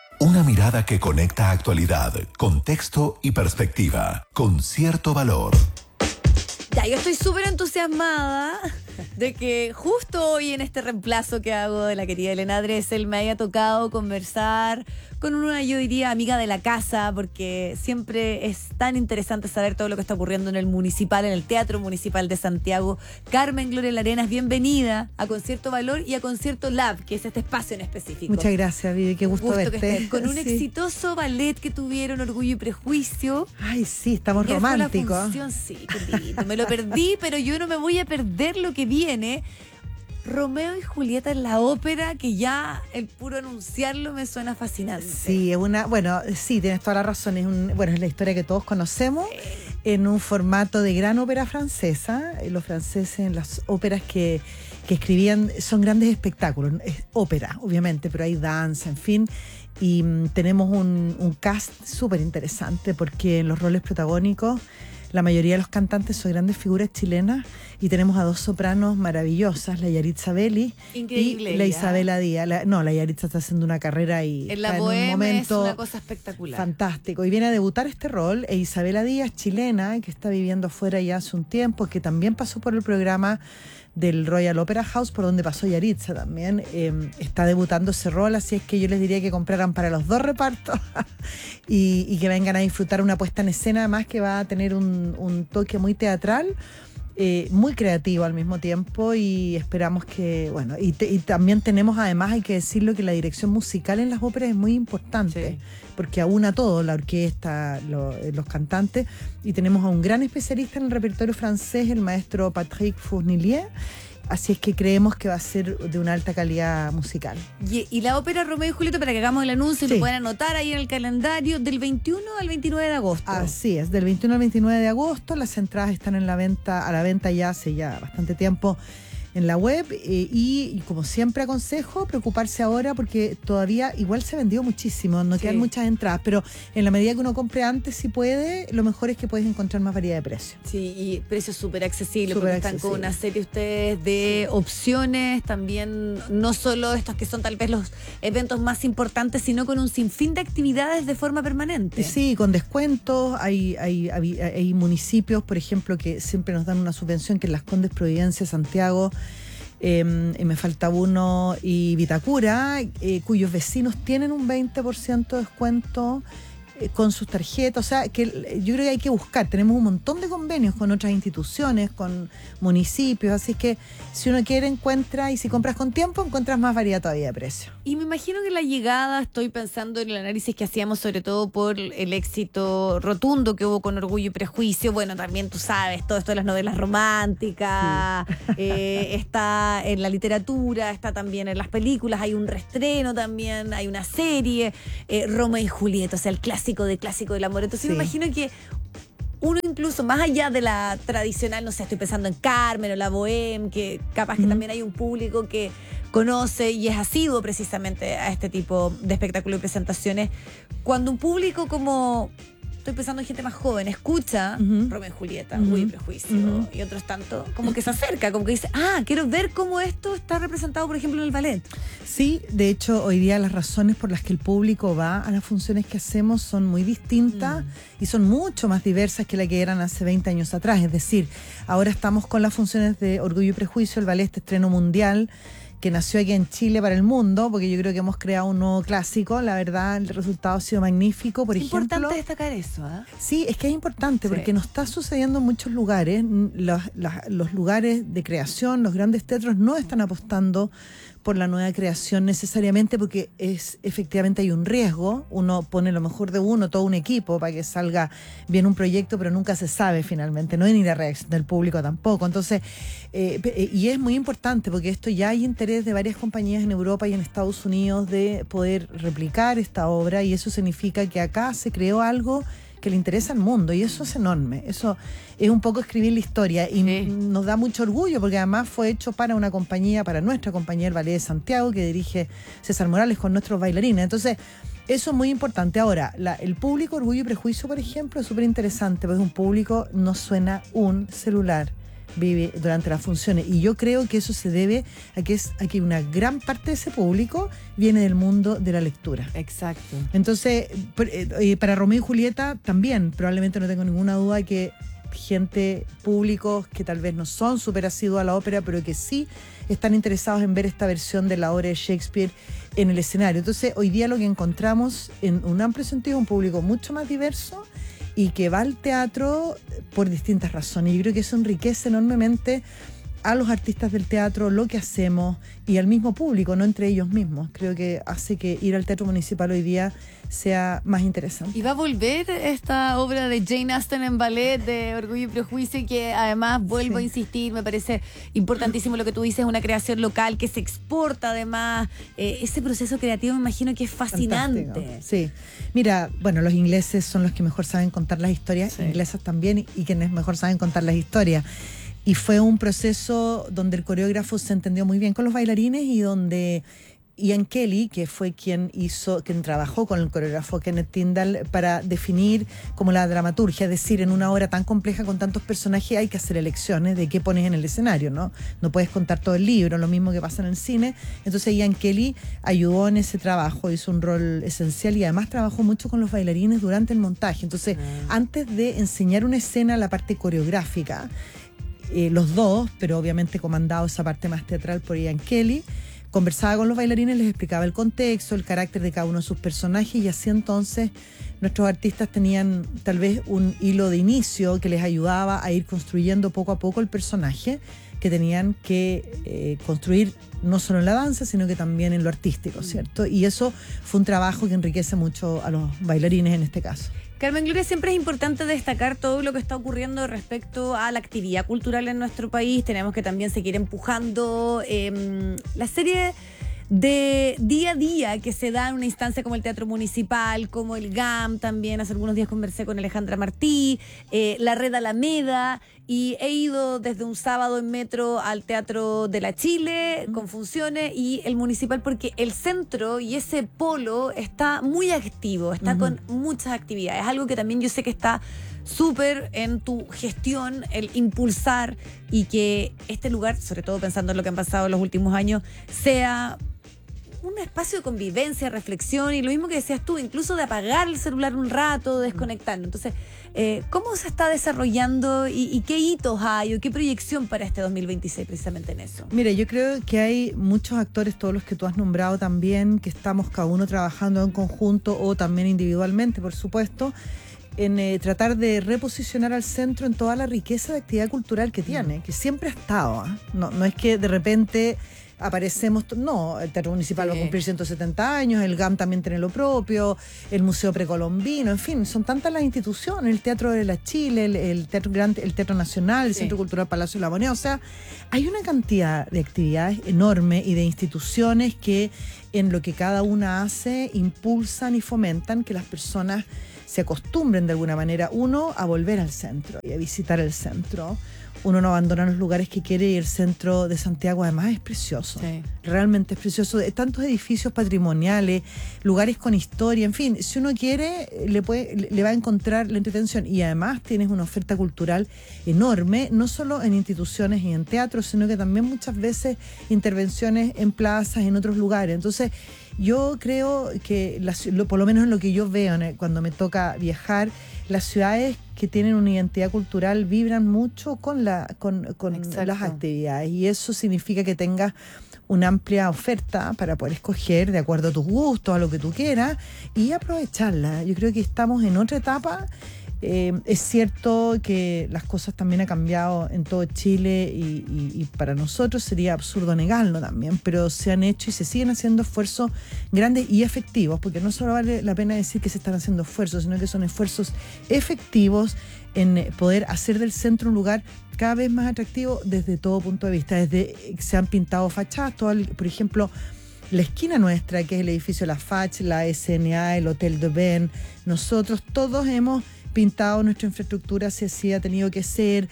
Una mirada que conecta actualidad, contexto y perspectiva, con cierto valor. Ya, yo estoy súper entusiasmada de que justo hoy en este reemplazo que hago de la querida Elena Dressel me haya tocado conversar con una, yo diría, amiga de la casa, porque siempre es tan interesante saber todo lo que está ocurriendo en el municipal, en el Teatro Municipal de Santiago. Carmen Gloria Larenas, bienvenida a Concierto Valor y a Concierto Lab, que es este espacio en específico. Muchas gracias, Vivi, qué gusto verte. Que estés. Con un exitoso ballet que tuvieron, Orgullo y Prejuicio. Ay, sí, estamos románticos. Función, sí, qué lindo. Me lo perdí, pero yo no me voy a perder lo que viene. Romeo y Julieta en la ópera, que ya el puro anunciarlo me suena fascinante. Sí, sí, tienes toda la razón. Es la historia que todos conocemos en un formato de gran ópera francesa. Los franceses en las óperas que escribían son grandes espectáculos. Es ópera, obviamente, pero hay danza, en fin. Y tenemos un cast súper interesante porque en los roles protagónicos la mayoría de los cantantes son grandes figuras chilenas y tenemos a dos sopranos maravillosas, la Yaritza Belli y la Isabela Díaz. La Yaritza está haciendo una carrera y en la está Bohème en un momento es una cosa espectacular. Fantástico. Y viene a debutar este rol, Isabela Díaz, chilena, que está viviendo afuera ya hace un tiempo, que también pasó por el programa del Royal Opera House, por donde pasó Yaritza también. Está debutando ese rol, así es que yo les diría que compraran para los dos repartos y que vengan a disfrutar una puesta en escena, además que va a tener un toque muy teatral, muy creativo al mismo tiempo, y esperamos que, y también tenemos, además, hay que decirlo, que la dirección musical en las óperas es muy importante, sí, porque aúna todo, la orquesta, los cantantes, y tenemos a un gran especialista en el repertorio francés, el maestro Patrick Fournillier. Así es que creemos que va a ser de una alta calidad musical. Y la ópera Romeo y Julieta, para que hagamos el anuncio, sí, y lo pueden anotar ahí en el calendario, del 21 al 29 de agosto. Así es, del 21 al 29 de agosto. Las entradas están a la venta ya hace bastante tiempo en la web, y como siempre aconsejo preocuparse ahora porque todavía igual se vendió muchísimo, no quedan muchas entradas, pero en la medida que uno compre antes, si puede, lo mejor es que puedes encontrar más variedad de precios. Sí, y precios súper accesibles, porque están con una serie ustedes de opciones, también no solo estos que son tal vez los eventos más importantes, sino con un sinfín de actividades de forma permanente. Sí, con descuentos, hay municipios, por ejemplo, que siempre nos dan una subvención, que es Las Condes, Providencia, Santiago, me falta uno, y Vitacura, cuyos vecinos tienen un 20% de descuento con sus tarjetas. O sea, que yo creo que hay que buscar. Tenemos un montón de convenios con otras instituciones, con municipios, así que si uno quiere, encuentra, y si compras con tiempo, encuentras más variedad todavía de precio. Y me imagino que la llegada, estoy pensando en el análisis que hacíamos, sobre todo por el éxito rotundo que hubo con Orgullo y Prejuicio. Bueno, también tú sabes, todo esto de las novelas románticas, sí. Está en la literatura, está también en las películas, hay un reestreno también, hay una serie, Romeo y Julieta, o sea, el clásico del amor. Entonces sí, me imagino que uno, incluso más allá de la tradicional, no sé, estoy pensando en Carmen o la Bohème, que capaz que también hay un público que conoce y es asiduo precisamente a este tipo de espectáculos y presentaciones. Cuando un público, como estoy pensando en gente más joven, escucha Romeo y Julieta, Orgullo y Prejuicio y otros tanto, como que se acerca, como que dice, quiero ver cómo esto está representado, por ejemplo, en el ballet. Sí, de hecho, hoy día las razones por las que el público va a las funciones que hacemos son muy distintas y son mucho más diversas que las que eran hace 20 años atrás. Es decir, ahora estamos con las funciones de Orgullo y Prejuicio, el ballet, este estreno mundial, que nació aquí en Chile para el mundo, porque yo creo que hemos creado un nuevo clásico. La verdad, el resultado ha sido magnífico. Por ejemplo, es importante destacar eso, ¿eh? Sí, es que es importante, porque nos está sucediendo en muchos lugares. Los lugares de creación, los grandes teatros, no están apostando por la nueva creación necesariamente, porque efectivamente hay un riesgo. Uno pone lo mejor de uno, todo un equipo, para que salga bien un proyecto, pero nunca se sabe finalmente, no hay ni la reacción del público tampoco. Entonces, y es muy importante, porque esto ya hay interés de varias compañías en Europa y en Estados Unidos de poder replicar esta obra, y eso significa que acá se creó algo que le interesa al mundo, y eso es enorme. Eso es un poco escribir la historia, y nos da mucho orgullo, porque además fue hecho para una compañía, para nuestra compañía, el Ballet de Santiago, que dirige César Morales con nuestros bailarines. Entonces, eso es muy importante. Ahora, el público Orgullo y Prejuicio, por ejemplo, es súper interesante, porque es un público, no suena un celular, vive durante las funciones. Y yo creo que eso se debe a que una gran parte de ese público viene del mundo de la lectura. Exacto. Entonces, para Romeo y Julieta también, probablemente no tengo ninguna duda que gente, públicos que tal vez no son súper asiduos a la ópera, pero que sí están interesados en ver esta versión de la obra de Shakespeare en el escenario. Entonces, hoy día lo que encontramos en un amplio sentido es un público mucho más diverso y que va al teatro por distintas razones. Y yo creo que eso enriquece enormemente a los artistas del teatro, lo que hacemos y al mismo público, no entre ellos mismos. Creo que hace que ir al Teatro Municipal hoy día sea más interesante. Y va a volver esta obra de Jane Austen en ballet de Orgullo y Prejuicio, que además vuelvo a insistir, me parece importantísimo lo que tú dices, una creación local que se exporta además. Ese proceso creativo me imagino que es fascinante. Fantástico. Sí. Mira, bueno, los ingleses son los que mejor saben contar las historias, inglesas también, y quienes mejor saben contar las historias. Y fue un proceso donde el coreógrafo se entendió muy bien con los bailarines y donde Ian Kelly, que fue quien trabajó con el coreógrafo Kenneth Tyndall para definir como la dramaturgia, es decir, en una obra tan compleja con tantos personajes hay que hacer elecciones de qué pones en el escenario, ¿no? No puedes contar todo el libro, lo mismo que pasa en el cine. Entonces Ian Kelly ayudó en ese trabajo, hizo un rol esencial y además trabajó mucho con los bailarines durante el montaje. Entonces, antes de enseñar una escena, la parte coreográfica, los dos, pero obviamente comandado esa parte más teatral por Ian Kelly, conversaba con los bailarines, les explicaba el contexto, el carácter de cada uno de sus personajes, y así entonces nuestros artistas tenían tal vez un hilo de inicio que les ayudaba a ir construyendo poco a poco el personaje que tenían que construir no solo en la danza, sino que también en lo artístico, ¿cierto? Y eso fue un trabajo que enriquece mucho a los bailarines en este caso. Carmen Gloria, siempre es importante destacar todo lo que está ocurriendo respecto a la actividad cultural en nuestro país. Tenemos que también seguir empujando la serie de día a día que se da en una instancia como el Teatro Municipal, como el GAM también. Hace algunos días conversé con Alejandra Martí, la Red Alameda, y he ido desde un sábado en metro al Teatro de la Chile con funciones y el Municipal, porque el centro y ese polo está muy activo, está con muchas actividades. Algo que también yo sé que está súper en tu gestión, el impulsar y que este lugar, sobre todo pensando en lo que han pasado en los últimos años, sea un espacio de convivencia, reflexión y lo mismo que decías tú, incluso de apagar el celular un rato, desconectarlo. Entonces, ¿cómo se está desarrollando y qué hitos hay o qué proyección para este 2026 precisamente en eso? Mira, yo creo que hay muchos actores, todos los que tú has nombrado también, que estamos cada uno trabajando en conjunto o también individualmente, por supuesto, en tratar de reposicionar al centro en toda la riqueza de actividad cultural que tiene, que siempre ha estado. No es que de repente aparecemos, no, el Teatro Municipal va a cumplir 170 años, el GAM también tiene lo propio, el Museo Precolombino, en fin, son tantas las instituciones, el Teatro de la Chile, el Teatro Grande, el Teatro Nacional, el Centro Cultural Palacio de la Moneda, o sea, hay una cantidad de actividades enorme y de instituciones que en lo que cada una hace impulsan y fomentan que las personas se acostumbren de alguna manera, uno, a volver al centro y a visitar el centro. Uno no abandona los lugares que quiere y el centro de Santiago además es precioso. Realmente es precioso. Tantos edificios patrimoniales, lugares con historia, en fin, si uno quiere le va a encontrar la entretención y además tienes una oferta cultural enorme, no solo en instituciones y en teatros, sino que también muchas veces intervenciones en plazas, en otros lugares. Entonces, yo creo que, por lo menos en lo que yo veo cuando me toca viajar, las ciudades que tienen una identidad cultural vibran mucho con las actividades y eso significa que tengas una amplia oferta para poder escoger de acuerdo a tus gustos, a lo que tú quieras y aprovecharla. Yo creo que estamos en otra etapa. Es cierto que las cosas también han cambiado en todo Chile y para nosotros sería absurdo negarlo también, pero se han hecho y se siguen haciendo esfuerzos grandes y efectivos, porque no solo vale la pena decir que se están haciendo esfuerzos, sino que son esfuerzos efectivos en poder hacer del centro un lugar cada vez más atractivo desde todo punto de vista. Desde que se han pintado fachadas, por ejemplo, la esquina nuestra, que es el edificio La Fach, la SNA, el Hotel de Ben, nosotros todos hemos pintado nuestra infraestructura, si así ha tenido que ser,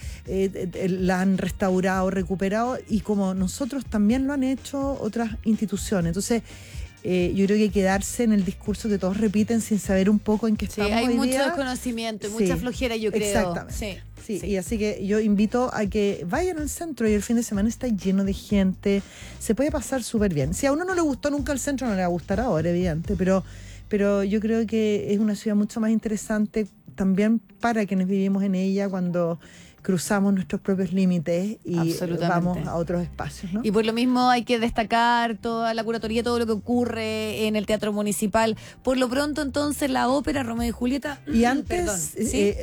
la han restaurado, recuperado, y como nosotros también lo han hecho otras instituciones. Entonces, yo creo que hay que quedarse en el discurso que todos repiten sin saber un poco en qué estamos hay hoy mucho día. desconocimiento y mucha flojera, yo creo. Exactamente. Sí, y así que yo invito a que vayan al centro y el fin de semana está lleno de gente. Se puede pasar súper bien. Si a uno no le gustó nunca el centro, no le va a gustar ahora, evidente, pero yo creo que es una ciudad mucho más interesante también para quienes vivimos en ella cuando cruzamos nuestros propios límites y vamos a otros espacios, ¿no? Y por lo mismo hay que destacar toda la curatoría, todo lo que ocurre en el Teatro Municipal. Por lo pronto, entonces, la ópera Romeo y Julieta. Y antes,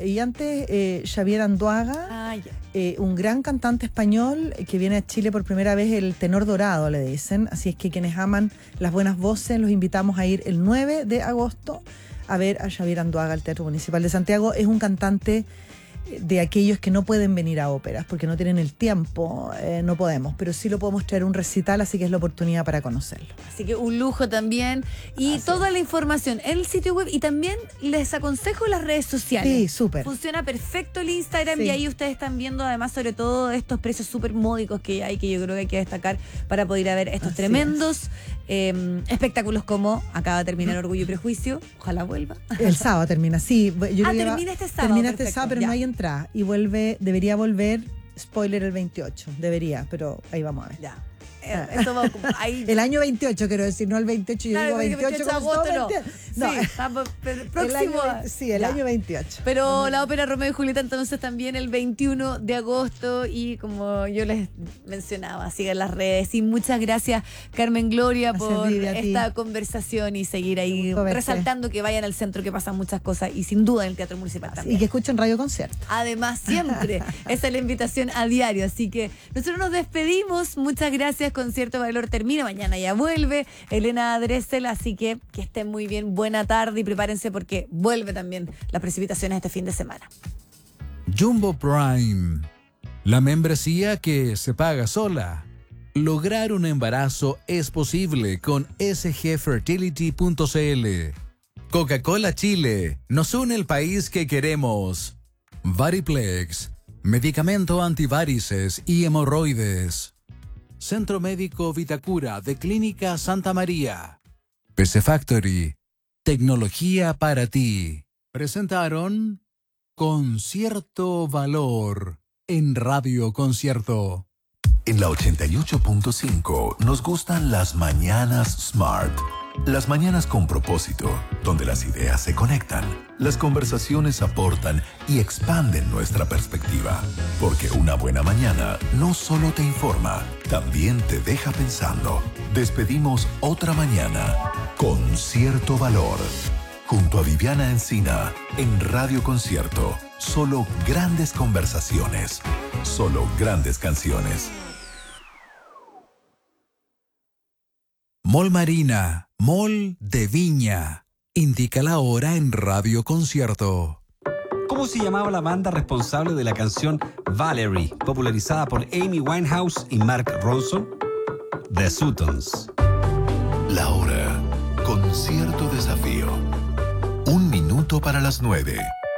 Xavier Anduaga, un gran cantante español que viene a Chile por primera vez, el tenor dorado, le dicen. Así es que quienes aman las buenas voces, los invitamos a ir el 9 de agosto a ver a Xavier Anduaga al Teatro Municipal de Santiago. Es un cantante de aquellos que no pueden venir a óperas porque no tienen el tiempo, no podemos, pero sí lo podemos traer a un recital, así que es la oportunidad para conocerlo. Así que un lujo también, y así toda la información en el sitio web, y también les aconsejo las redes sociales. Sí, súper. Funciona perfecto el Instagram, y ahí ustedes están viendo además sobre todo estos precios súper módicos que hay, que yo creo que hay que destacar para poder ir a ver estos tremendos espectáculos, como acaba de terminar Orgullo y Prejuicio. Ojalá vuelva. El sábado termina, sí. Termina este sábado. Termina este sábado, pero ya no hay entrada. Y debería volver, spoiler, el 28. Debería, pero ahí vamos a ver. Ya. Esto va como ahí. El año 28, quiero decir, no el 28. Yo digo 28 de agosto, no. No. Sí, estamos próximo. El año 28. Pero la ópera Romeo y Julieta entonces también el 21 de agosto, y como yo les mencionaba, sigan las redes. Y muchas gracias, Carmen Gloria, por esta conversación y seguir ahí resaltando que vayan al centro, que pasan muchas cosas, y sin duda en el Teatro Municipal también. Y que escuchen Radio Concierto. Además, siempre. Esa es la invitación a diario. Así que nosotros nos despedimos. Muchas gracias. Concierto Valor termina, mañana ya vuelve Elena Dressel, así que estén muy bien, buena tarde, y prepárense porque vuelve también las precipitaciones este fin de semana. Jumbo Prime, la membresía que se paga sola. Lograr un embarazo es posible con sgfertility.cl. Coca-Cola Chile, nos une el país que queremos. Variplex, medicamento antivarices y hemorroides. Centro Médico Vitacura de Clínica Santa María. PC Factory, tecnología para ti. Presentaron Concierto Valor en Radio Concierto. En la 88.5 nos gustan las mañanas Smart. Las mañanas con propósito, donde las ideas se conectan, las conversaciones aportan y expanden nuestra perspectiva. Porque una buena mañana no solo te informa, también te deja pensando. Despedimos otra mañana con cierto valor. Junto a Viviana Encina, en Radio Concierto. Solo grandes conversaciones, solo grandes canciones. Mall Marina, Mall de Viña. Indica la hora en Radio Concierto. ¿Cómo se llamaba la banda responsable de la canción Valerie, popularizada por Amy Winehouse y Mark Ronson? The Sutons. La hora, con cierto desafío. 1 minuto para las 9.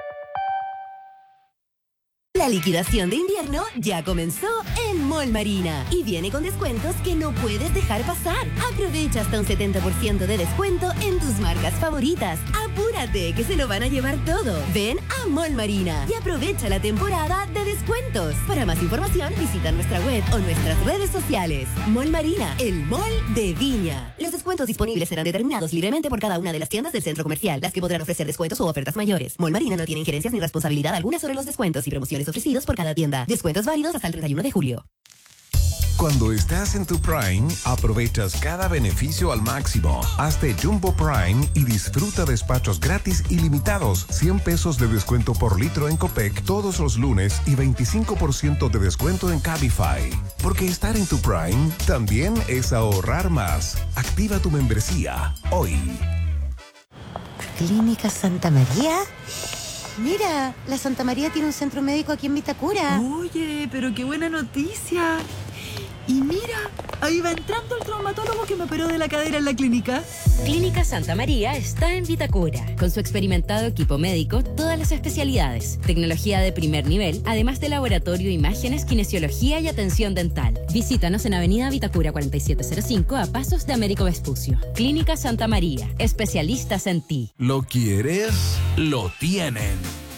La liquidación de invierno ya comenzó en Mall Marina y viene con descuentos que no puedes dejar pasar. Aprovecha hasta un 70% de descuento en tus marcas favoritas. Apúrate, que se lo van a llevar todo. Ven a Mall Marina y aprovecha la temporada de descuentos. Para más información, visita nuestra web o nuestras redes sociales. Mall Marina, el mall de Viña. Los descuentos disponibles serán determinados libremente por cada una de las tiendas del centro comercial, las que podrán ofrecer descuentos o ofertas mayores. Mall Marina no tiene injerencias ni responsabilidad alguna sobre los descuentos y promociones ofrecidos por cada tienda. Descuentos válidos hasta el 31 de julio. Cuando estás en tu Prime, aprovechas cada beneficio al máximo. Hazte Jumbo Prime y disfruta despachos gratis ilimitados, 100 pesos de descuento por litro en Copec todos los lunes y 25% de descuento en Cabify. Porque estar en tu Prime también es ahorrar más. Activa tu membresía hoy. ¿Clínica Santa María? Mira, la Santa María tiene un centro médico aquí en Vitacura. Oye, pero qué buena noticia. Y mira, ahí va entrando el traumatólogo que me operó de la cadera en la clínica. Clínica Santa María está en Vitacura. Con su experimentado equipo médico, todas las especialidades, tecnología de primer nivel, además de laboratorio, imágenes, kinesiología y atención dental. Visítanos en Avenida Vitacura 4705 a pasos de Américo Vespucio. Clínica Santa María, especialistas en ti. ¿Lo quieres? Lo tienen.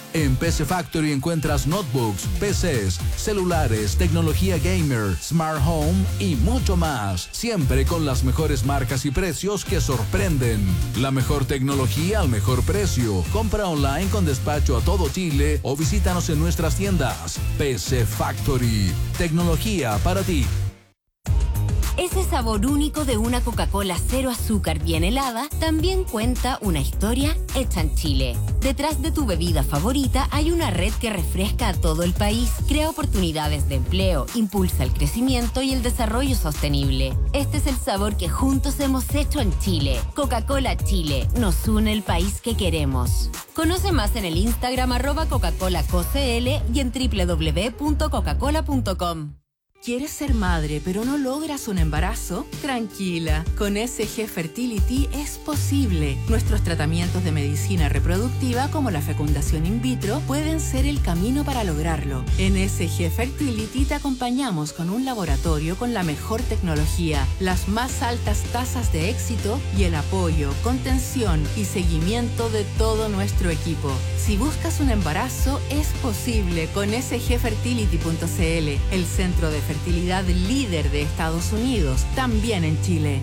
En PC Factory encuentras notebooks, PCs, celulares, tecnología gamer, smart home y mucho más. Siempre con las mejores marcas y precios que sorprenden. La mejor tecnología al mejor precio. Compra online con despacho a todo Chile o visítanos en nuestras tiendas. PC Factory. Tecnología para ti. Ese sabor único de una Coca-Cola cero azúcar bien helada también cuenta una historia hecha en Chile. Detrás de tu bebida favorita hay una red que refresca a todo el país, crea oportunidades de empleo, impulsa el crecimiento y el desarrollo sostenible. Este es el sabor que juntos hemos hecho en Chile. Coca-Cola Chile, nos une el país que queremos. Conoce más en el Instagram @Coca-ColaCoCL y en www.coca-cola.com. ¿Quieres ser madre pero no logras un embarazo? Tranquila, con SG Fertility es posible. Nuestros tratamientos de medicina reproductiva como la fecundación in vitro pueden ser el camino para lograrlo. En SG Fertility te acompañamos con un laboratorio con la mejor tecnología, las más altas tasas de éxito y el apoyo, contención y seguimiento de todo nuestro equipo. Si buscas un embarazo, es posible con sgfertility.cl, el centro de fertilidad líder de Estados Unidos, también en Chile.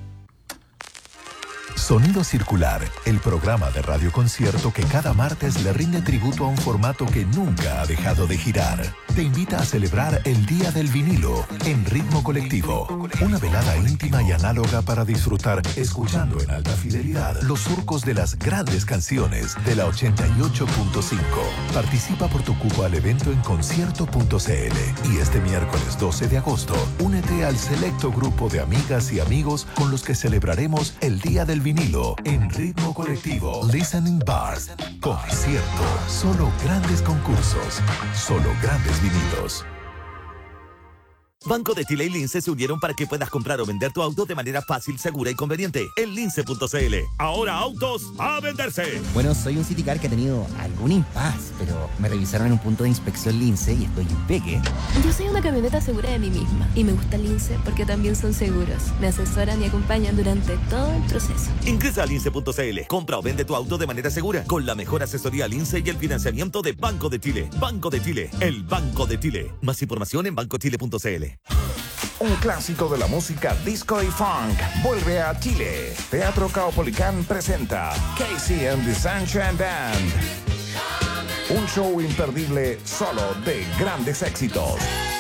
Sonido Circular, el programa de radioconcierto que cada martes le rinde tributo a un formato que nunca ha dejado de girar. Te invita a celebrar el Día del Vinilo en Ritmo Colectivo. Una velada íntima y análoga para disfrutar, escuchando en alta fidelidad, los surcos de las grandes canciones de la 88.5. Participa por tu cupo al evento en concierto.cl. Y este miércoles 12 de agosto, únete al selecto grupo de amigas y amigos con los que celebraremos el Día del Vinilo en Ritmo Colectivo. Listening Bar. Concierto. Solo grandes concursos. Solo grandes vinilos. Banco de Chile y Lince se unieron para que puedas comprar o vender tu auto de manera fácil, segura y conveniente en lince.cl. Ahora autos a venderse. Bueno, soy un Citicar que ha tenido algún impasse, pero me revisaron en un punto de inspección Lince y estoy impeque. Yo soy una camioneta segura de mí misma y me gusta Lince porque también son seguros. Me asesoran y acompañan durante todo el proceso. Ingresa a lince.cl. Compra o vende tu auto de manera segura con la mejor asesoría Lince y el financiamiento de Banco de Chile. Banco de Chile, el Banco de Chile. Más información en bancochile.cl. Un clásico de la música disco y funk vuelve a Chile. Teatro Caupolicán presenta Casey and the Sunshine Band. Un show imperdible solo de grandes éxitos.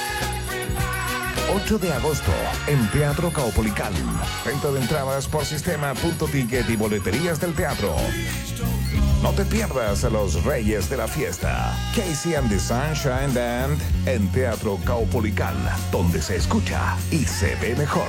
8 de agosto en Teatro Caupolicán. Venta de entradas por sistema.ticket y boleterías del teatro. No te pierdas a los reyes de la fiesta. Casey and the Sunshine Band en Teatro Caupolicán, donde se escucha y se ve mejor.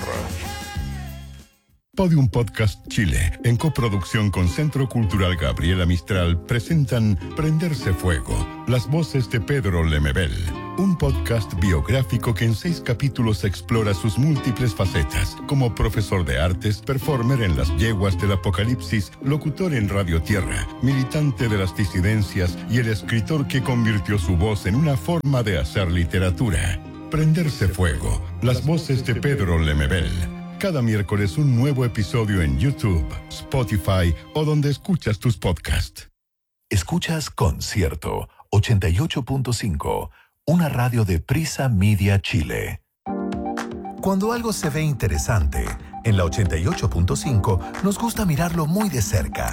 Podium Podcast Chile, en coproducción con Centro Cultural Gabriela Mistral, presentan Prenderse Fuego, las voces de Pedro Lemebel. Un podcast biográfico que en 6 capítulos explora sus múltiples facetas, como profesor de artes, performer en las yeguas del apocalipsis, locutor en Radio Tierra, militante de las disidencias y el escritor que convirtió su voz en una forma de hacer literatura. Prenderse Fuego, las voces de Pedro Lemebel. Cada miércoles un nuevo episodio en YouTube, Spotify o donde escuchas tus podcasts. Escuchas Concierto 88.5, una radio de Prisa Media Chile. Cuando algo se ve interesante, en la 88.5 nos gusta mirarlo muy de cerca.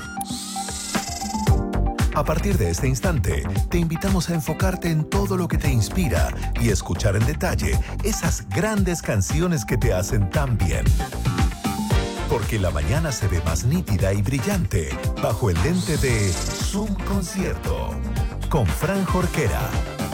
A partir de este instante, te invitamos a enfocarte en todo lo que te inspira y escuchar en detalle esas grandes canciones que te hacen tan bien. Porque la mañana se ve más nítida y brillante bajo el lente de Zoom Concierto con Fran Jorquera.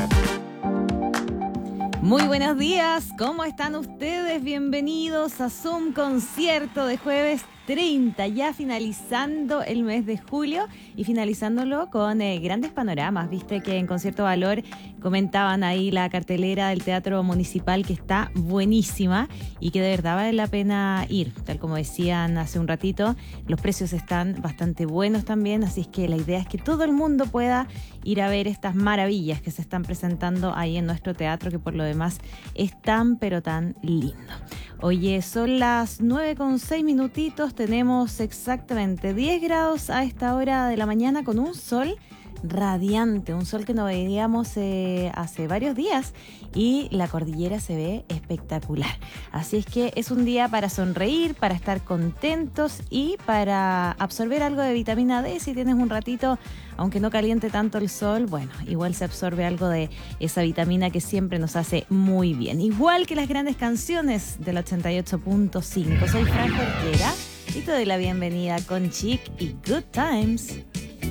Muy buenos días, ¿cómo están ustedes? Bienvenidos a Zoom Concierto de jueves 30, ya finalizando el mes de julio y finalizándolo con grandes panoramas. Viste que en Concierto Valor comentaban ahí la cartelera del Teatro Municipal que está buenísima y que de verdad vale la pena ir. Tal como decían hace un ratito, los precios están bastante buenos también, así es que la idea es que todo el mundo pueda ir a ver estas maravillas que se están presentando ahí en nuestro teatro, que por lo demás es tan pero tan lindo. Oye, son las 9:06 minutitos, tenemos exactamente 10 grados a esta hora de la mañana con un sol radiante, un sol que no veíamos hace varios días y la cordillera se ve espectacular. Así es que es un día para sonreír, para estar contentos y para absorber algo de vitamina D. Si tienes un ratito, aunque no caliente tanto el sol, bueno, igual se absorbe algo de esa vitamina que siempre nos hace muy bien. Igual que las grandes canciones del 88.5. Soy Fran Jorquera y te doy la bienvenida con Chic y Good Times.